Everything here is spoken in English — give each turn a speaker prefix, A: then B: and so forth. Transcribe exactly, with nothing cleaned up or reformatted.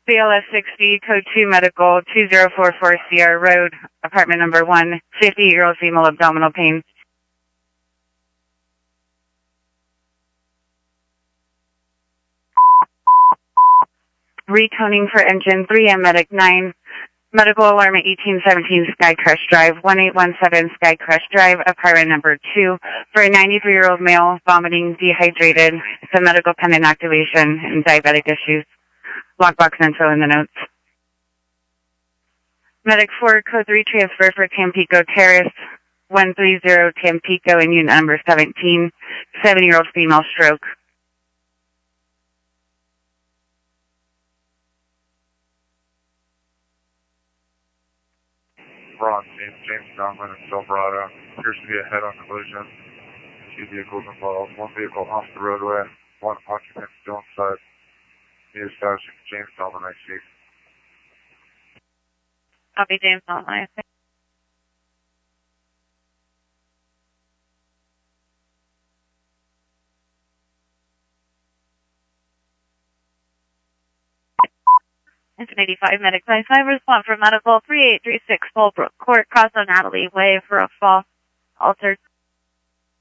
A: B L S sixty, code two medical, two zero four four Sierra Road, apartment number one, fifty-year-old female abdominal pain. Retoning for engine three M medic nine, medical alarm at eighteen seventeen Skycrest Drive, one eight one seven Skycrest Drive, apartment number two, for a ninety-three-year-old male, vomiting, dehydrated, some medical pending activation, and diabetic issues. Lockbox info in the notes. Medic four, code three transfer for Tampico Terrace, one three zero Tampico in unit number seventeen, seven-year-old female stroke.
B: Ron, James, James Conklin in Silverado. Appears to be a head-on collision. Two vehicles involved. One vehicle off the roadway. One occupant still inside. Need establishing James Conklin I C.
A: Copy, James Conklin I C. Engine eighty-five, medic nine five, respond for medical three eight three six Fallbrook Court, cross on Natalie Way for a fall altered.